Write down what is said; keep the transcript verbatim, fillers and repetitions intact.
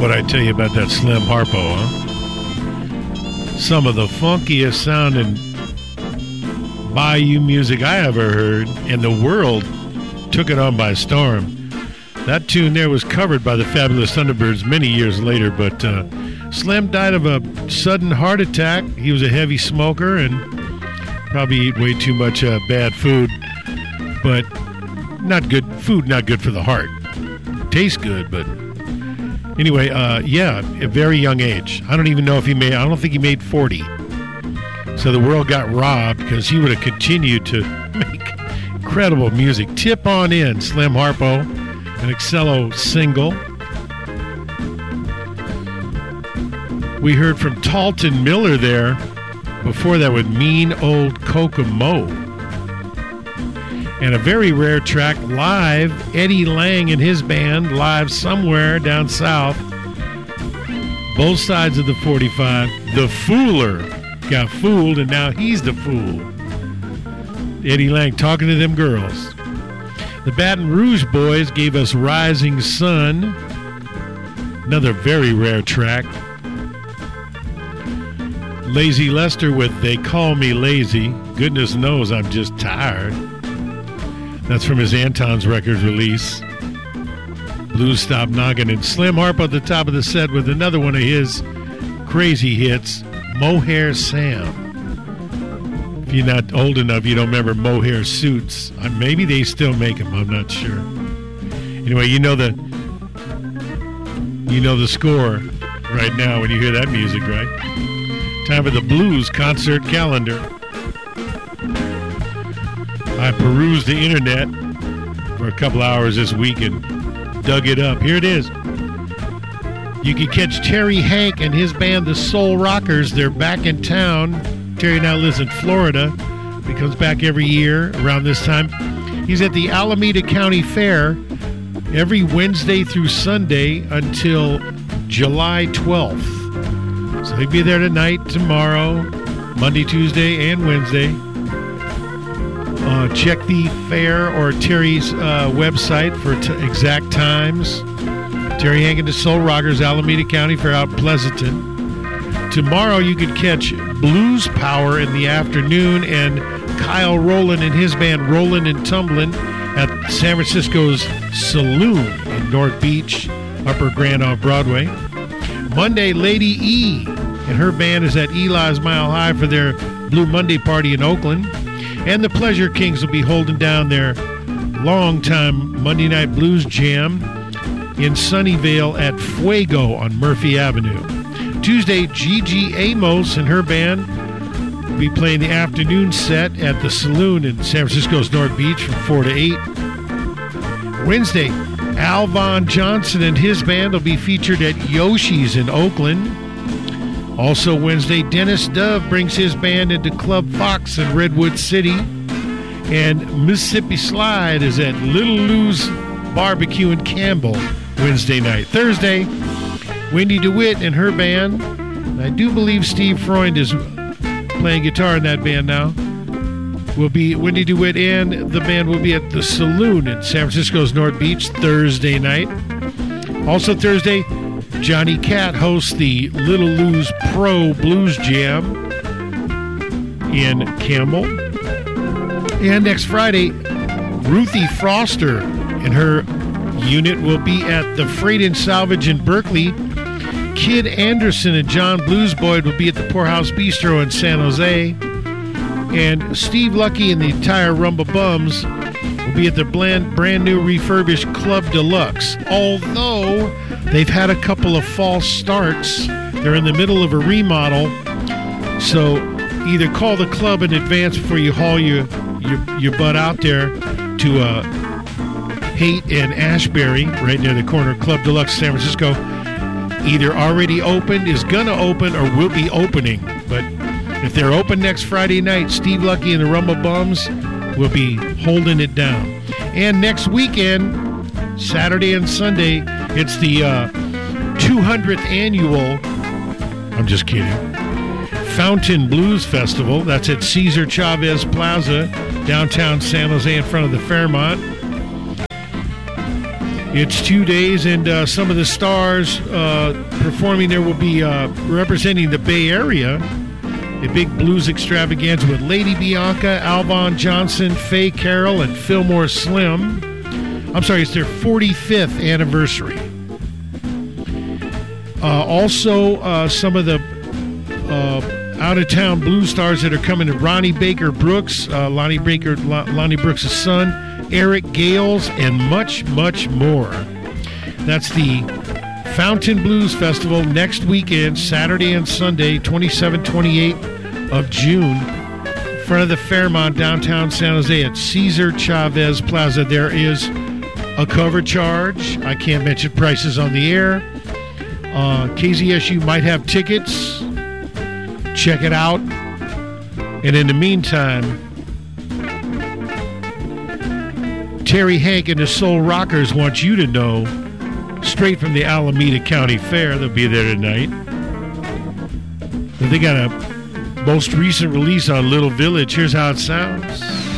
What I tell you about that Slim Harpo, huh? Some of the funkiest sounding Bayou music I ever heard, and the world took it on by storm. That tune there was covered by the Fabulous Thunderbirds many years later, but uh, Slim died of a sudden heart attack. He was a heavy smoker and probably ate way too much uh, bad food, but not good food, not good for the heart. Tastes good, but anyway, uh, yeah, a very young age. I don't even know if he made, I don't think he made forty. So the world got robbed because he would have continued to make incredible music. Tip on in, Slim Harpo, an Excello single. We heard from Talton Miller there. Before that with Mean Old Kokomo. And a very rare track live, Eddie Lang and his band live somewhere down south. Both sides of the forty-five. The Fooler got fooled, and now he's the fool. Eddie Lang talking to them girls. The Baton Rouge Boys gave us Rising Sun. Another very rare track. Lazy Lester with They Call Me Lazy. Goodness knows I'm just tired. That's from his Anton's Records release. Blues Stop Noggin. And Slim Harpo at the top of the set with another one of his crazy hits, Mohair Sam. If you're not old enough, you don't remember Mohair Suits. Uh, maybe they still make them. I'm not sure. Anyway, you know the you know the score right now when you hear that music, right? Time for the Blues concert calendar. I perused the internet for a couple hours this week and dug it up. Here it is. You can catch Terry Hank and his band, the Soul Rockers. They're back in town. Terry now lives in Florida. He comes back every year around this time. He's at the Alameda County Fair every Wednesday through Sunday until July twelfth. So he'll be there tonight, tomorrow, Monday, Tuesday, and Wednesday. Uh, check the fair or Terry's uh, website for t- exact times. Terry Hank and the Soul Rockers, Alameda County Fair out Pleasanton. Tomorrow you could catch Blues Power in the afternoon and Kyle Rowland and his band Rollin' and Tumblin' at San Francisco's Saloon in North Beach, Upper Grand off Broadway. Monday, Lady E and her band is at Eli's Mile High for their Blue Monday party in Oakland. And the Pleasure Kings will be holding down their long-time Monday Night Blues Jam in Sunnyvale at Fuego on Murphy Avenue. Tuesday, Gigi Amos and her band will be playing the afternoon set at the Saloon in San Francisco's North Beach from four to eight. Wednesday, Alvon Johnson and his band will be featured at Yoshi's in Oakland. Also Wednesday, Dennis Dove brings his band into Club Fox in Redwood City. And Mississippi Slide is at Little Lou's Barbecue in Campbell Wednesday night. Thursday, Wendy DeWitt and her band. I do believe Steve Freund is playing guitar in that band now. Will be Wendy DeWitt and the band will be at the Saloon in San Francisco's North Beach Thursday night. Also Thursday, Johnny Catt hosts the Little Lou's Pro Blues Jam in Campbell. And next Friday, Ruthie Foster and her unit will be at the Freight and Salvage in Berkeley. Kid Anderson and John Bluesboyd will be at the Poorhouse Bistro in San Jose. And Steve Lucky and the entire Rumba Bums will be at the brand, brand new refurbished Club Deluxe. Although they've had a couple of false starts. They're in the middle of a remodel. So either call the club in advance before you haul your, your, your butt out there to uh, Haight and Ashbury, right near the corner of Club Deluxe, San Francisco. Either already opened, is going to open, or will be opening. But if they're open next Friday night, Steve Lucky and the Rumba Bums will be holding it down. And next weekend, Saturday and Sunday, it's the uh, two hundredth annual, I'm just kidding, Fountain Blues Festival. That's at Cesar Chavez Plaza, downtown San Jose in front of the Fairmont. It's two days, and uh, some of the stars uh, performing there will be uh, representing the Bay Area. A big blues extravaganza with Lady Bianca, Alvon Johnson, Faye Carroll, and Fillmore Slim. I'm sorry, it's their forty-fifth anniversary. Uh, also, uh, some of the uh, out-of-town blues stars that are coming to Ronnie Baker Brooks, uh, Lonnie Baker, Lonnie Brooks' son, Eric Gales, and much, much more. That's the Fountain Blues Festival next weekend, Saturday and Sunday, twenty-seventh, twenty-eighth of June, in front of the Fairmont, downtown San Jose at Cesar Chavez Plaza. There is a cover charge. I can't mention prices on the air. Uh, K Z S U might have tickets. Check it out. And in the meantime, Terry Hank and the Soul Rockers want you to know, straight from the Alameda County Fair, they'll be there tonight. They got a most recent release on Little Village. Here's how it sounds.